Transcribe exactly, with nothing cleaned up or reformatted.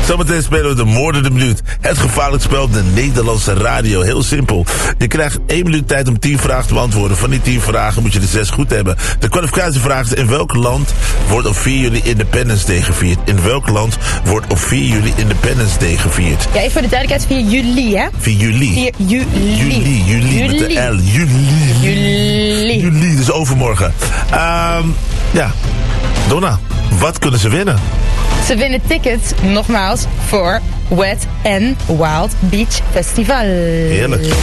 Zometeen spelen we de moordende minuut. Het gevaarlijk spel op de Nederlandse radio. Heel simpel. Je krijgt één minuut tijd om tien vragen te beantwoorden. Van die tien vragen moet je er zes goed hebben. De kwalificatievraag is: in welk land wordt op vier juli Independence Day gevierd? In welk land wordt op vier juli Independence Day gevierd? Ja, even voor de duidelijkheid, vier juli, hè? vier juli. vier juli. Juli, juli, met de L. Juli. Juli. Juli, dus overmorgen. Um, ja, Donna, wat kunnen ze winnen? Ze winnen tickets, nogmaals, voor Wet n Wild Beach Festival. Heerlijk.